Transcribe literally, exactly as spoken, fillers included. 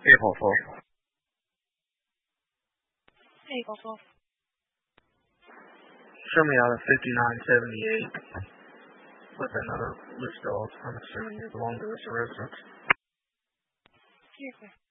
Hey, Fofo. Hey, Fofo. Show me out of fifty-nine seventy-eight with another loose dog. I'm assuming you're the one to this residence. Here,